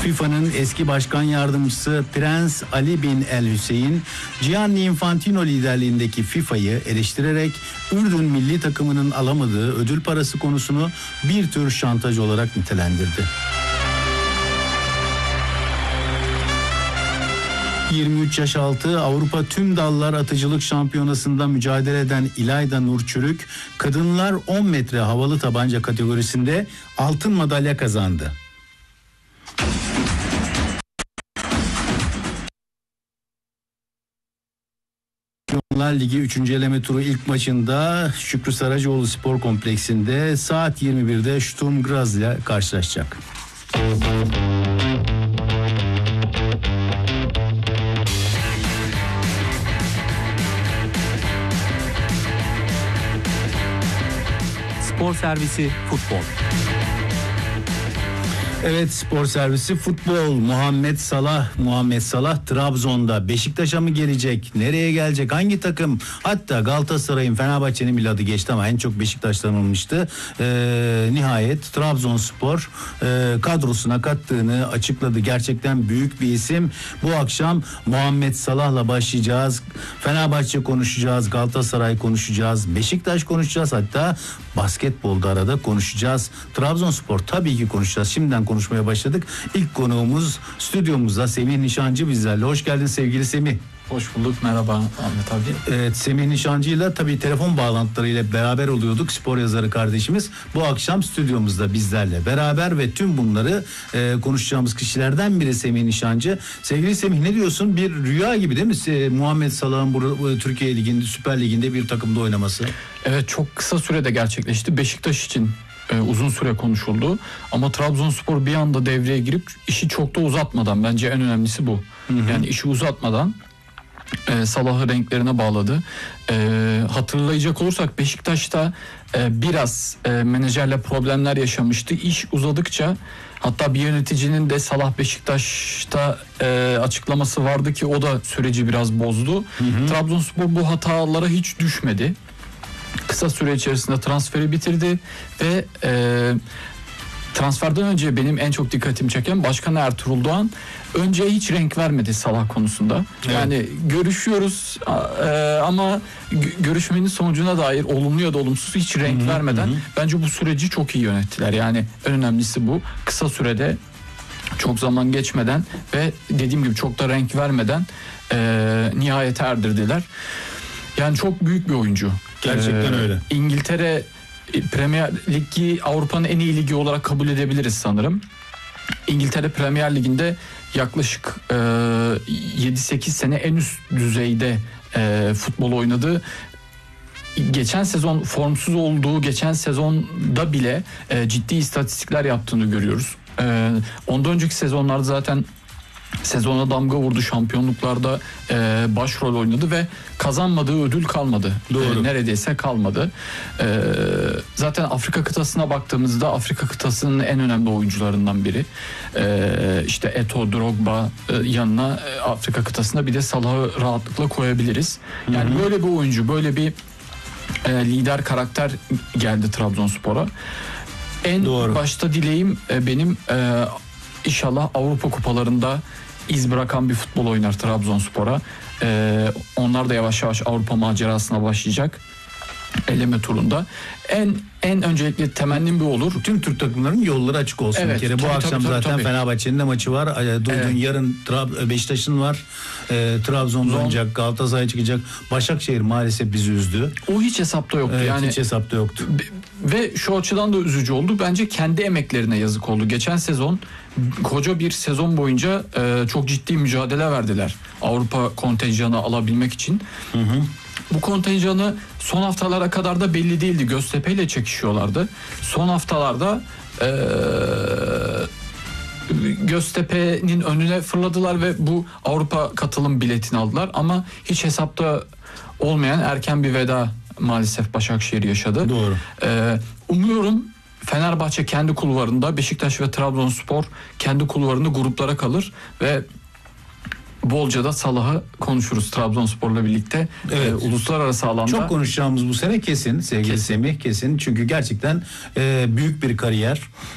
FIFA'nın eski başkan yardımcısı Prens Ali bin El Hüseyin, Gianni Infantino liderliğindeki FIFA'yı eleştirerek Ürdün milli takımının alamadığı ödül parası konusunu bir tür şantaj olarak nitelendirdi. 23 yaş altı Avrupa Tüm Dallar Atıcılık Şampiyonası'nda mücadele eden İlayda Nur Çürük, kadınlar 10 metre havalı tabanca kategorisinde altın madalya kazandı. Şampiyonlar Ligi 3. eleme turu ilk maçında Şükrü Saracoğlu Spor Kompleksi'nde saat 21'de Sturm Graz ile karşılaşacak. Spor Servisi Futbol. Evet, Spor Servisi Futbol. Muhammed Salah Trabzon'da. Beşiktaş'a mı gelecek? Nereye gelecek? Hangi takım? Hatta Galatasaray'ın, Fenerbahçe'nin bile adı geçti ama en çok Beşiktaş tanınmıştı. Nihayet Trabzonspor kadrosuna kattığını açıkladı. Gerçekten büyük bir isim. Bu akşam Muhammed Salah'la başlayacağız. Fenerbahçe konuşacağız, Galatasaray konuşacağız, Beşiktaş konuşacağız, hatta basketbolda arada konuşacağız. Trabzonspor tabii ki konuşacağız. Şimdiden konuşmaya başladık. İlk konuğumuz stüdyomuzda Semih Nişancı bizlerle. Hoş geldin sevgili Semih. Hoş bulduk. Merhaba Ahmet abi. Evet, Semih Nişancı'yla tabii telefon bağlantılarıyla beraber oluyorduk. Spor yazarı kardeşimiz bu akşam stüdyomuzda bizlerle beraber ve tüm bunları konuşacağımız kişilerden biri Semih Nişancı. Sevgili Semih, ne diyorsun? Bir rüya gibi değil mi? Muhammed Salah'ın bu Türkiye Ligi'nde, Süper Ligi'nde bir takımda oynaması. Evet, çok kısa sürede gerçekleşti. Beşiktaş için uzun süre konuşuldu. Ama Trabzonspor bir anda devreye girip işi çok da uzatmadan, bence en önemlisi bu. Yani işi uzatmadan Salah'ı renklerine bağladı. Hatırlayacak olursak Beşiktaş'ta biraz menajerle problemler yaşamıştı. İş uzadıkça, hatta bir yöneticinin de Salah Beşiktaş'ta açıklaması vardı ki o da süreci biraz bozdu. Trabzonspor bu hatalara hiç düşmedi. Kısa süre içerisinde transferi bitirdi ve transferden önce benim en çok dikkatimi çeken Başkan Ertuğrul Doğan önce hiç renk vermedi Salah konusunda. Evet. Yani görüşüyoruz ama görüşmenin sonucuna dair olumlu ya da olumsuz hiç renk vermeden bence bu süreci çok iyi yönettiler. Yani en önemlisi bu. Kısa sürede, çok zaman geçmeden ve dediğim gibi çok da renk vermeden nihayete erdirdiler. Yani çok büyük bir oyuncu. Gerçekten öyle. İngiltere Premier Ligi Avrupa'nın en iyi ligi olarak kabul edebiliriz sanırım. İngiltere Premier Ligi'nde yaklaşık 7-8 sene en üst düzeyde futbol oynadı. Geçen sezon formsuz olduğu geçen sezonda bile ciddi istatistikler yaptığını görüyoruz. Ondan önceki sezonlarda zaten sezona damga vurdu, şampiyonluklarda başrol oynadı ve kazanmadığı ödül kalmadı. Doğru. Neredeyse kalmadı. Zaten Afrika kıtasına baktığımızda Afrika kıtasının en önemli oyuncularından biri. İşte Eto'o, Drogba yanına Afrika kıtasında bir de Salah'ı rahatlıkla koyabiliriz. Yani böyle bir oyuncu, böyle bir lider karakter geldi Trabzonspor'a. En başta dileğim benim İnşallah Avrupa kupalarında iz bırakan bir futbol oynar Trabzonspor'a. Onlar da yavaş yavaş Avrupa macerasına başlayacak. Eleme turunda. En öncelikle temennim bu olur. Tüm Türk takımlarının yolları açık olsun. Evet, bir kere. Bu akşam zaten Fenerbahçe'nin de maçı var. Yarın Beşiktaş'ın var. Trabzon'da oynayacak, Galatasaray çıkacak. Başakşehir maalesef bizi üzdü. O hiç hesapta yoktu. Evet, yani hiç hesapta yoktu. Ve şu açıdan da üzücü oldu. Bence kendi emeklerine yazık oldu. Geçen sezon koca bir sezon boyunca çok ciddi mücadele verdiler. Avrupa kontenjanı alabilmek için. Bu kontenjanı son haftalara kadar da belli değildi. Göztepe ile çekişiyorlardı. Son haftalarda Göztepe'nin önüne fırladılar ve bu Avrupa katılım biletini aldılar. Ama hiç hesapta olmayan erken bir veda maalesef Başakşehir yaşadı. Doğru. Umuyorum Fenerbahçe kendi kulvarında, Beşiktaş ve Trabzonspor kendi kulvarında gruplara kalır ve bolca da Salah'ı konuşuruz Trabzonspor'la birlikte. Evet. Uluslararası alanda. Çok konuşacağımız bu sene kesin sevgili Semih, kesin. Çünkü gerçekten büyük bir kariyer.